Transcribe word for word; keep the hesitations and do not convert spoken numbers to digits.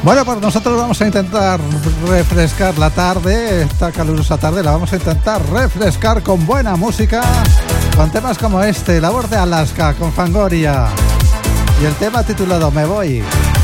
Bueno, pues nosotros vamos a intentar refrescar la tarde, esta calurosa tarde la vamos a intentar refrescar con buena música, con temas como este, La Voz de Alaska con Fangoria y el tema titulado Me Voy.